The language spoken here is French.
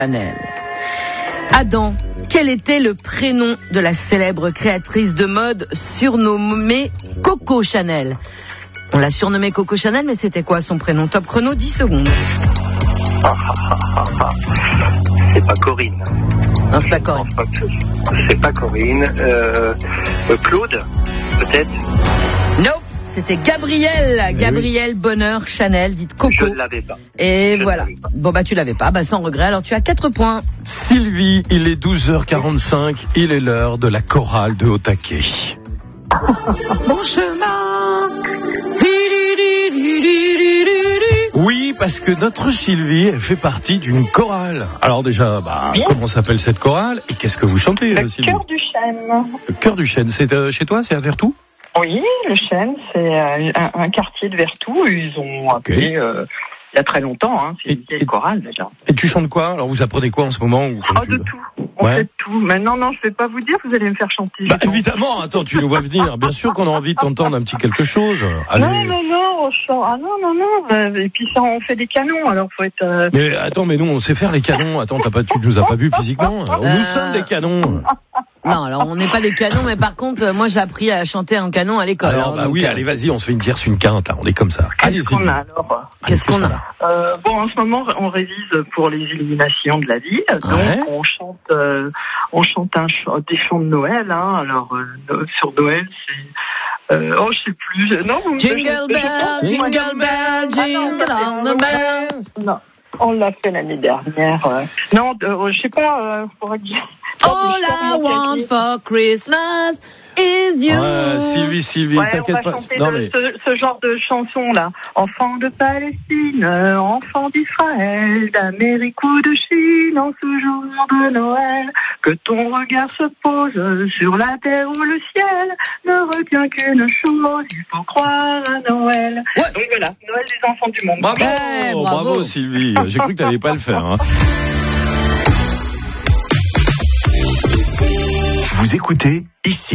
Chanel. Adam, quel était le prénom de la célèbre créatrice de mode surnommée Coco Chanel? On l'a surnommée Coco Chanel, mais c'était quoi son prénom? Top chrono, 10 secondes. C'est pas Corinne. Non, c'est pas Corinne. C'est pas Corinne. Claude, peut-être? Nope, c'était Gabrielle. Gabrielle Bonheur Chanel, dite Coco. Je ne l'avais pas. Et voilà. Bon, tu l'avais pas, sans regret. Alors, tu as 4 points. Sylvie, il est 12h45. Il est l'heure de la chorale de Haut-Taquet. Mon chemin. Oui, parce que notre Sylvie, elle fait partie d'une chorale. Alors déjà, comment s'appelle cette chorale? Et qu'est-ce que vous chantez, Sylvie? Le Cœur du Chêne. Le Cœur du Chêne, c'est chez toi? C'est à Vertou? Oui, le Chêne, c'est un quartier de Vertou. Ils ont appelé il y a très longtemps. C'est une vieille chorale déjà. Et tu chantes quoi? Alors vous apprenez quoi en ce moment? De tout. On fait de tout. Mais non, je vais pas vous dire, vous allez me faire chanter. Évidemment, attends, tu nous vois venir. Bien sûr qu'on a envie de t'entendre un petit quelque chose. Allez. Non, on chante. Ah non. Et puis ça, on fait des canons, alors faut être... Mais attends, nous, on sait faire les canons. Attends, tu nous as pas vus physiquement? Nous sommes des canons. Non, alors on n'est pas des canons, mais par contre, moi j'ai appris à chanter en canon à l'école. Alors, allez, vas-y, on se fait une tierce, une quinte, on est comme ça. Qu'est-ce qu'on a alors? Qu'est-ce qu'on a? En ce moment, on révise pour les illuminations de la ville, donc on chante des chants de Noël, alors sur Noël, c'est... je sais plus. Non, Jingle bell, jingle bell, jingle all the bell. Non, on l'a fait l'année dernière. Non, je sais pas, faudrait que All I want for Christmas is you. Sylvie, t'inquiète pas. Ce genre de chanson là. Enfant de Palestine, enfant d'Israël, d'Amérique ou de Chine, en ce jour de Noël, que ton regard se pose sur la terre ou le ciel, ne retient qu'une chose, il faut croire à Noël. Ouais. Donc voilà, Noël des enfants du monde. Bravo Sylvie. J'ai cru que t'allais pas le faire. Vous écoutez ici.